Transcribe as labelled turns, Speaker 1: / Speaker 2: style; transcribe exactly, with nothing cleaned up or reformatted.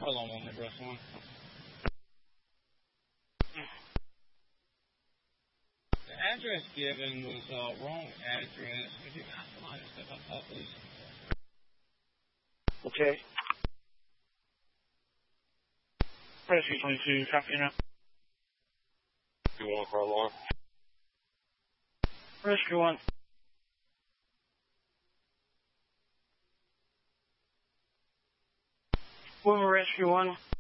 Speaker 1: Hold on one minute, Rescue One. The address given was uh, wrong address. Would you guys mind to step outside, please?
Speaker 2: Okay. Rescue twenty-two, copy now.
Speaker 3: You want car alarm?
Speaker 2: Rescue one. Boomer Rescue one.